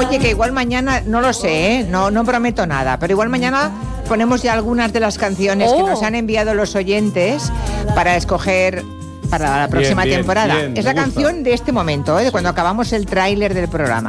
Oye, que igual mañana, no lo sé, no prometo nada, pero igual mañana ponemos ya algunas de las canciones que nos han enviado los oyentes para escoger para la próxima temporada. Bien, es la canción de este momento, de cuando acabamos el tráiler del programa.